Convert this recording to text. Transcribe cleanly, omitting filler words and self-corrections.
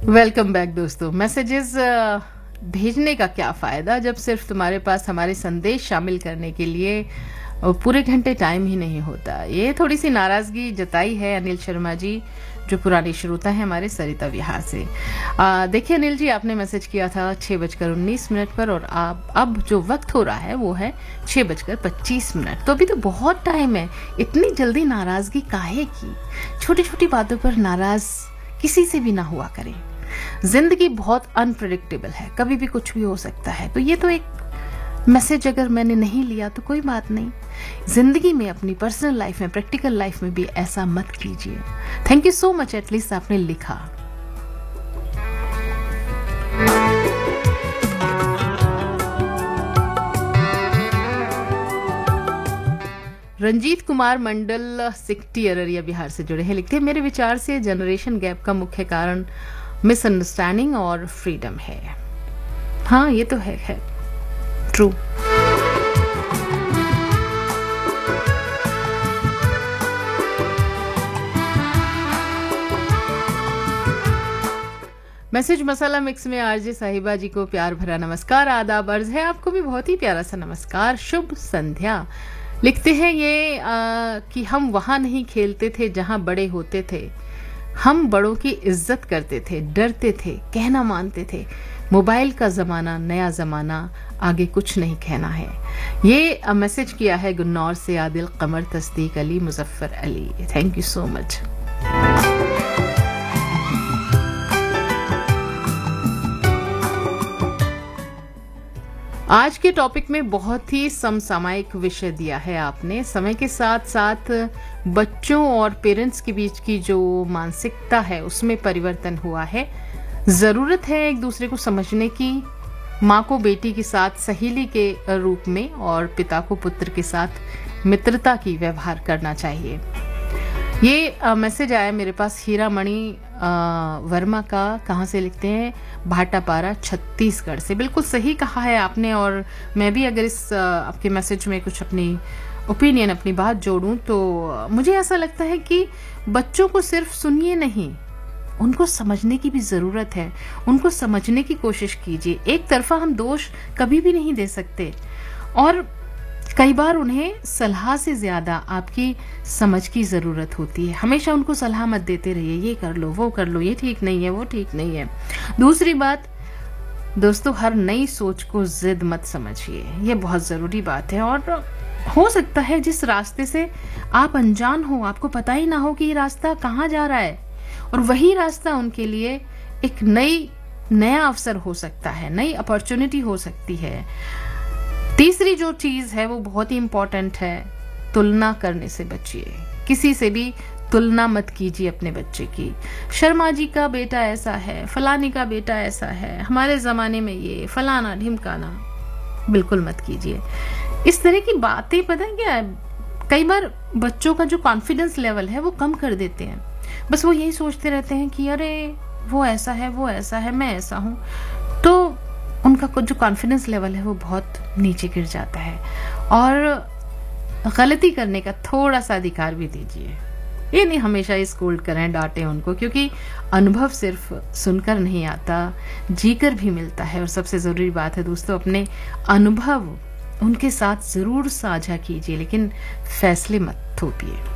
Welcome back दोस्तों। Messages भेजने का क्या फ़ायदा जब सिर्फ तुम्हारे पास हमारे संदेश शामिल करने के लिए पूरे घंटे टाइम ही नहीं होता। ये थोड़ी सी नाराज़गी जताई है अनिल शर्मा जी, जो पुरानी श्रोता है हमारे सरिता विहार से। देखिए अनिल जी, आपने मैसेज किया था 6:19 पर और अब जो वक्त हो रहा है वो है 6:25। तो अभी तो बहुत टाइम है, इतनी जल्दी नाराज़गी काहे की। छोटी छोटी बातों पर नाराज़ किसी से भी ना हुआ करें। जिंदगी बहुत अनप्रेडिक्टेबल है, कभी भी कुछ भी हो सकता है। तो ये तो एक मैसेज अगर मैंने नहीं लिया तो कोई बात नहीं। जिंदगी में, अपनी पर्सनल लाइफ में, प्रैक्टिकल लाइफ में भी ऐसा मत कीजिए। Thank you so much, at least आपने लिखा। रंजीत कुमार मंडल सिकटी अररिया बिहार से जुड़े हैं। लिखते हैं, मेरे विचार से जनरेशन गैप का मुख्य कारण मिसअंडरस्टैंडिंग और फ्रीडम है। हाँ, ये तो है ट्रू। मैसेज मसाला मिक्स में आरजे साहिबा जी को प्यार भरा नमस्कार, आदाब अर्ज है। आपको भी बहुत ही प्यारा सा नमस्कार, शुभ संध्या। लिखते हैं ये कि हम वहां नहीं खेलते थे जहां बड़े होते थे। हम बड़ों की इज्जत करते थे, डरते थे, कहना मानते थे। मोबाइल का जमाना, नया जमाना, आगे कुछ नहीं कहना है। ये मैसेज किया है गुन्नौर से आदिल कमर तस्दीक Ali Muzaffar Ali. Thank you so much. आज के टॉपिक में बहुत ही समसामयिक विषय दिया है आपने। समय के साथ साथ बच्चों और पेरेंट्स के बीच की जो मानसिकता है उसमें परिवर्तन हुआ है। जरूरत है एक दूसरे को समझने की। माँ को बेटी के साथ सहेली के रूप में और पिता को पुत्र के साथ मित्रता की व्यवहार करना चाहिए। ये मैसेज आया मेरे पास हीरा मणि वर्मा का। कहाँ से लिखते हैं? भाटापारा छत्तीसगढ़ से। बिल्कुल सही कहा है आपने। और मैं भी अगर इस आपके मैसेज में कुछ अपनी ओपिनियन, अपनी बात जोड़ूं तो मुझे ऐसा लगता है कि बच्चों को सिर्फ सुनिए नहीं, उनको समझने की भी जरूरत है। उनको समझने की कोशिश कीजिए। एक तरफा हम दोष कभी भी नहीं दे सकते और कई बार उन्हें सलाह से ज्यादा आपकी समझ की जरूरत होती है। हमेशा उनको सलाह मत देते रहिए, ये कर लो, वो कर लो, ये ठीक नहीं है, वो ठीक नहीं है। दूसरी बात दोस्तों, हर नई सोच को जिद मत समझिए, ये बहुत जरूरी बात है। और हो सकता है जिस रास्ते से आप अनजान हो, आपको पता ही ना हो कि ये रास्ता कहाँ जा रहा है, और वही रास्ता उनके लिए एक नया अवसर हो सकता है, नई अपॉर्चुनिटी हो सकती है। तीसरी जो चीज है वो बहुत ही इंपॉर्टेंट है, तुलना करने से बचिए। किसी से भी तुलना मत कीजिए अपने बच्चे की। शर्मा जी का बेटा ऐसा है, फलानी का बेटा ऐसा है, हमारे जमाने में ये फलाना ढिमकाना, बिल्कुल मत कीजिए इस तरह की बातें। पता है क्या है, कई बार बच्चों का जो कॉन्फिडेंस लेवल है वो कम कर देते हैं। बस वो यही सोचते रहते हैं कि अरे वो ऐसा है, वो ऐसा है, मैं ऐसा हूं, तो उनका जो कॉन्फिडेंस लेवल है वो बहुत नीचे गिर जाता है। और गलती करने का थोड़ा सा अधिकार भी दीजिए। ये नहीं हमेशा स्कोल्ड करें, डांटें उनको, क्योंकि अनुभव सिर्फ सुनकर नहीं आता, जीकर भी मिलता है। और सबसे जरूरी बात है दोस्तों, अपने अनुभव उनके साथ जरूर साझा कीजिए, लेकिन फैसले मत थोपिए।